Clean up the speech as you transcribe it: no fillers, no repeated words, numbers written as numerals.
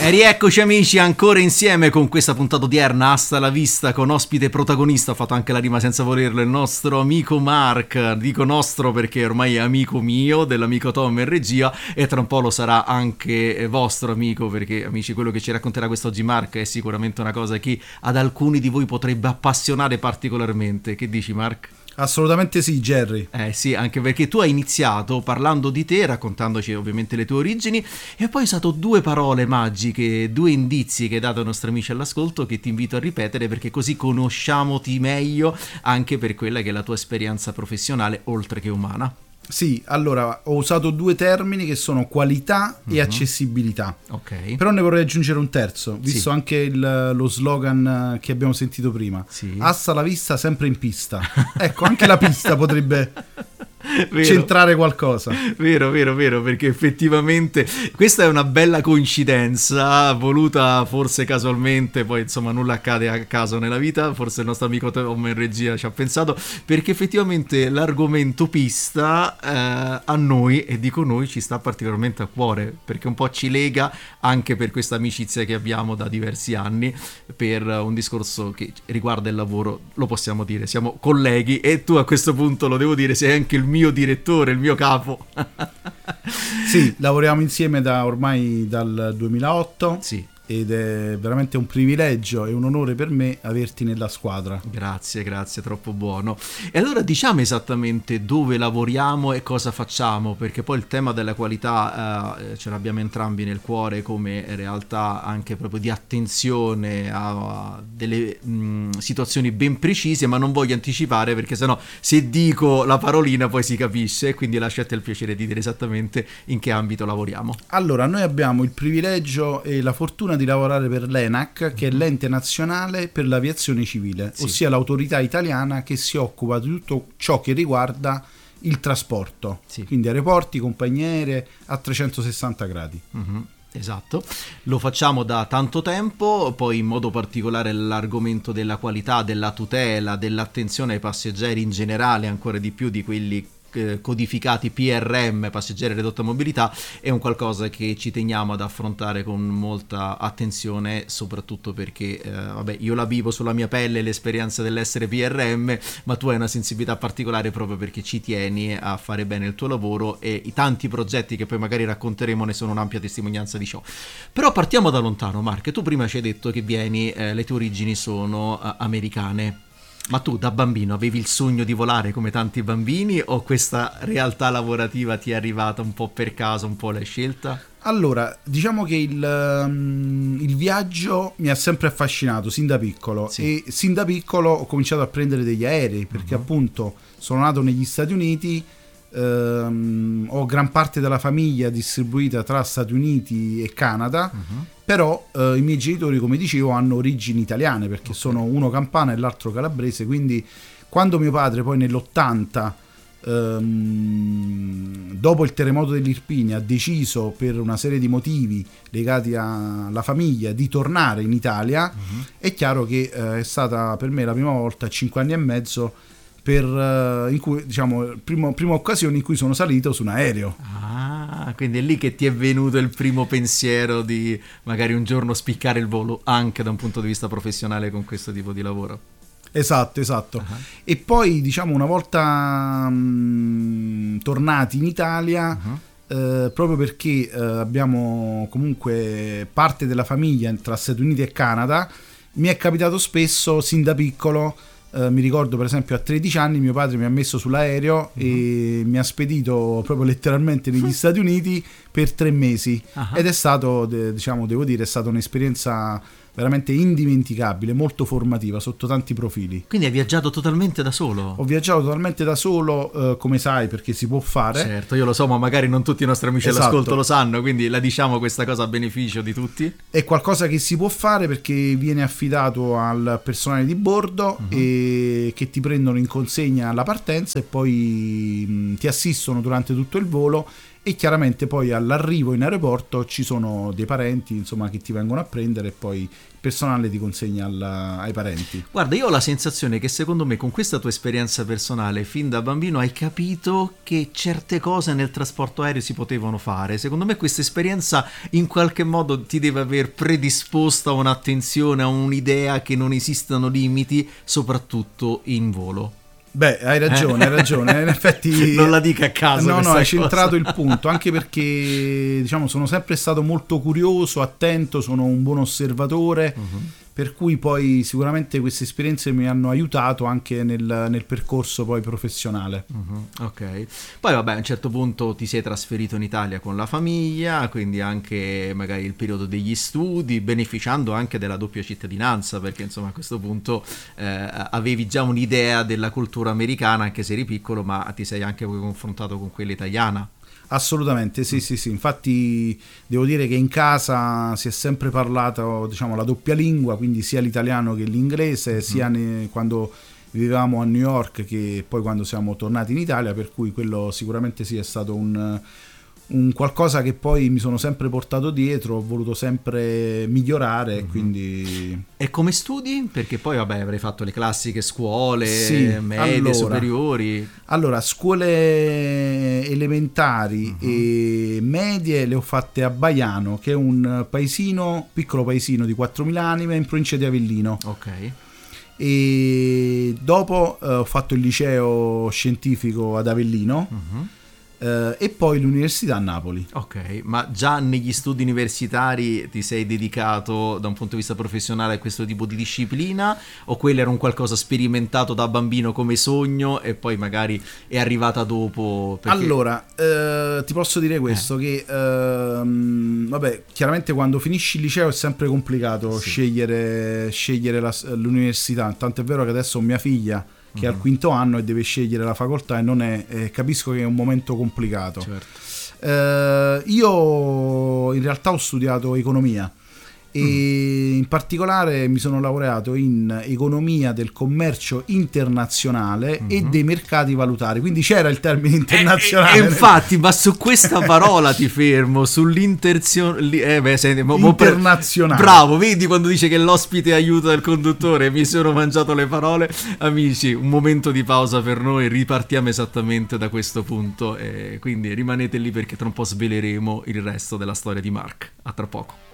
E rieccoci amici, ancora insieme con questa puntata odierna, Hasta la vista, con ospite protagonista, ho fatto anche la rima senza volerlo, il nostro amico Mark. Dico nostro perché ormai è amico mio, dell'amico Tom in regia, e tra un po' lo sarà anche vostro amico, perché amici, quello che ci racconterà quest'oggi Mark è sicuramente una cosa che ad alcuni di voi potrebbe appassionare particolarmente. Che dici, Mark? Assolutamente sì, Jerry. Sì, anche perché tu hai iniziato parlando di te, raccontandoci ovviamente le tue origini, e poi hai usato due parole magiche, due indizi che hai dato ai nostri amici all'ascolto, che ti invito a ripetere perché così conosciamoti meglio anche per quella che è la tua esperienza professionale oltre che umana. Sì, allora ho usato due termini che sono qualità e accessibilità. Ok. Però ne vorrei aggiungere un terzo, visto Sì. anche lo slogan che abbiamo sentito prima. Sì. Hasta la vista, sempre in pista. Ecco, anche la pista potrebbe Vero. centrare qualcosa. Vero, perché effettivamente questa è una bella coincidenza voluta forse casualmente, poi insomma nulla accade a caso nella vita, forse il nostro amico Tom in regia ci ha pensato, perché effettivamente l'argomento pista a noi, e dico noi, ci sta particolarmente a cuore, perché un po' ci lega anche per questa amicizia che abbiamo da diversi anni, per un discorso che riguarda il lavoro, lo possiamo dire, siamo colleghi, e tu a questo punto, lo devo dire, sei anche il mio direttore, il mio capo. Sì, lavoriamo insieme ormai dal 2008. Sì. Ed è veramente un privilegio e un onore per me averti nella squadra. Grazie, troppo buono. E allora diciamo esattamente dove lavoriamo e cosa facciamo, perché poi il tema della qualità ce l'abbiamo entrambi nel cuore come realtà anche proprio di attenzione a delle situazioni ben precise, ma non voglio anticipare perché sennò se dico la parolina poi si capisce, quindi lasciate il piacere di dire esattamente in che ambito lavoriamo. Allora, noi abbiamo il privilegio e la fortuna di lavorare per l'ENAC, che è l'ente nazionale per l'aviazione civile, sì, ossia l'autorità italiana che si occupa di tutto ciò che riguarda il trasporto, sì. Quindi aeroporti, compagnie aeree a 360 gradi. Mm-hmm. Esatto, lo facciamo da tanto tempo, poi in modo particolare l'argomento della qualità, della tutela, dell'attenzione ai passeggeri in generale, ancora di più di quelli codificati PRM, passeggeri a ridotta mobilità, è un qualcosa che ci teniamo ad affrontare con molta attenzione, soprattutto perché vabbè, io la vivo sulla mia pelle l'esperienza dell'essere PRM, ma tu hai una sensibilità particolare proprio perché ci tieni a fare bene il tuo lavoro, e i tanti progetti che poi magari racconteremo ne sono un'ampia testimonianza di ciò. Però partiamo da lontano, Mark. Tu prima ci hai detto che vieni, le tue origini sono americane. Ma tu da bambino avevi il sogno di volare come tanti bambini, o questa realtà lavorativa ti è arrivata un po' per caso, un po' l'hai scelta? Allora, diciamo che il viaggio mi ha sempre affascinato sin da piccolo, sì. E sin da piccolo ho cominciato a prendere degli aerei perché appunto sono nato negli Stati Uniti. Ho gran parte della famiglia distribuita tra Stati Uniti e Canada, però i miei genitori, come dicevo, hanno origini italiane perché sono uno campano e l'altro calabrese, quindi quando mio padre poi nell'80 dopo il terremoto dell'Irpinia ha deciso per una serie di motivi legati alla famiglia di tornare in Italia, è chiaro che è stata per me la prima volta, 5 anni e mezzo, in cui diciamo prima occasione in cui sono salito su un aereo. Ah, quindi è lì che ti è venuto il primo pensiero di magari un giorno spiccare il volo anche da un punto di vista professionale con questo tipo di lavoro. Esatto. Uh-huh. E poi diciamo una volta tornati in Italia, proprio perché abbiamo comunque parte della famiglia tra Stati Uniti e Canada, mi è capitato spesso sin da piccolo. Mi ricordo per esempio a 13 anni mio padre mi ha messo sull'aereo e mi ha spedito proprio letteralmente negli Stati Uniti per 3 mesi, ed è stato, diciamo, devo dire, è stata un'esperienza veramente indimenticabile, molto formativa sotto tanti profili. Quindi hai viaggiato totalmente da solo? Ho viaggiato totalmente da solo, come sai, perché si può fare. Certo, io lo so, ma magari non tutti i nostri amici Esatto. all'ascolto lo sanno, quindi la diciamo questa cosa a beneficio di tutti. È qualcosa che si può fare perché viene affidato al personale di bordo e che ti prendono in consegna alla partenza e poi ti assistono durante tutto il volo e chiaramente poi all'arrivo in aeroporto ci sono dei parenti, insomma, che ti vengono a prendere e poi il personale ti consegna ai parenti. Guarda, io ho la sensazione che secondo me con questa tua esperienza personale fin da bambino hai capito che certe cose nel trasporto aereo si potevano fare. Secondo me questa esperienza in qualche modo ti deve aver predisposto a un'attenzione, a un'idea che non esistano limiti, soprattutto in volo. Beh, hai ragione, in effetti non la dica a caso. No, hai cosa. centrato il punto, anche perché diciamo sono sempre stato molto curioso, attento, sono un buon osservatore, per cui poi sicuramente queste esperienze mi hanno aiutato anche nel percorso poi professionale. Ok, poi vabbè, a un certo punto ti sei trasferito in Italia con la famiglia, quindi anche magari il periodo degli studi, beneficiando anche della doppia cittadinanza, perché insomma a questo punto avevi già un'idea della cultura americana, anche se eri piccolo, ma ti sei anche poi confrontato con quella italiana. Assolutamente, sì, infatti devo dire che in casa si è sempre parlato, diciamo, la doppia lingua, quindi sia l'italiano che l'inglese, sia quando vivevamo a New York che poi quando siamo tornati in Italia, per cui quello sicuramente sì è stato un qualcosa che poi mi sono sempre portato dietro, ho voluto sempre migliorare, quindi... E come studi? Perché poi vabbè avrei fatto le classiche scuole, medie, superiori. Allora, scuole elementari e medie le ho fatte a Baiano, che è un piccolo paesino di 4.000 anime in provincia di Avellino. Ok. E dopo ho fatto il liceo scientifico ad Avellino. E poi l'università a Napoli. Ok, ma già negli studi universitari ti sei dedicato da un punto di vista professionale a questo tipo di disciplina, o quello era un qualcosa sperimentato da bambino come sogno e poi magari è arrivata dopo? Perché... Allora, ti posso dire questo, che vabbè, chiaramente quando finisci il liceo è sempre complicato scegliere l'università, tanto è vero che adesso ho mia figlia che è al quinto anno e deve scegliere la facoltà e non è, capisco che è un momento complicato. Certo. Io in realtà ho studiato economia e in particolare mi sono laureato in economia del commercio internazionale e dei mercati valutari, quindi c'era il termine internazionale. Infatti, ma su questa parola ti fermo, internazionale. Bravo, vedi quando dice che l'ospite aiuta il conduttore, mi sono mangiato le parole. Amici, un momento di pausa per noi, ripartiamo esattamente da questo punto, quindi rimanete lì perché tra un po' sveleremo il resto della storia di Mark. A tra poco.